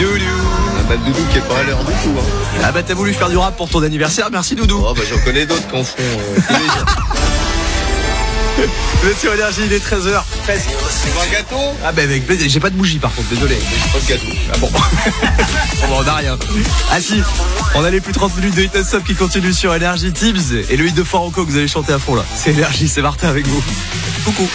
Doudou. Ah bah le Doudou qui est pas à l'heure du tout. Hein. Ah bah t'as voulu faire du rap pour ton anniversaire, merci Doudou. Oh bah j'en connais d'autres qui en font tous les jours. Monsieur Énergie, il est 13h. Presque. Tu veux un gâteau? Ah bah avec plaisir, j'ai pas de bougie par contre, désolé. Pas de gâteau. Ah bon. On a rien. Ah si, on a les plus 30 minutes de Hit Stop qui continuent sur Énergie. Tibbs et le hit de Faranco que vous allez chanter à fond là. C'est Énergie, c'est Martin avec vous. Coucou.